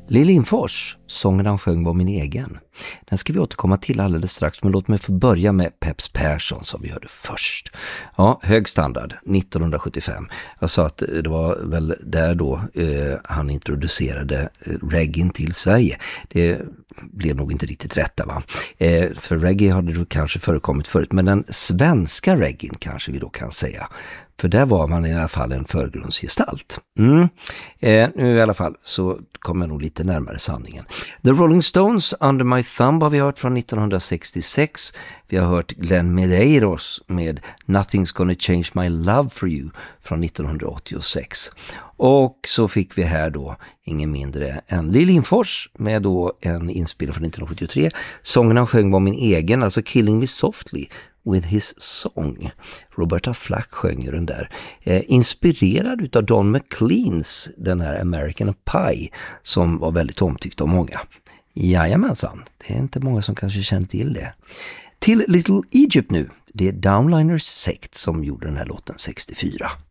Lill Lindfors, sången han sjöng var min egen. Den ska vi återkomma till alldeles strax, men låt mig få börja med Peps Persson som vi hörde först. Ja, hög standard, 1975. Jag sa att det var väl där då han introducerade reggae till Sverige. Det blev nog inte riktigt rätta, va? För reggae hade det kanske förekommit förut, men den svenska reggae kanske vi då kan säga. För där var man i alla fall en förgrundsgestalt. Nu i alla fall så kommer jag nog lite närmare sanningen. The Rolling Stones, Under My Thumb har vi hört från 1966. Vi har hört Glenn Medeiros med Nothing's Gonna Change My Love For You från 1986. Och så fick vi här då ingen mindre än Lill Lindfors med då en inspelning från 1973. Sången han sjöng var min egen, alltså Killing Me Softly with His Song. Roberta Flack sjöng den där. Inspirerad utav Don McLeans, den här American Pie, som var väldigt omtyckt av många. Jajamensan, det är inte många som kanske känner till det. Till Little Egypt nu, det är Downliners Sect som gjorde den här låten 64.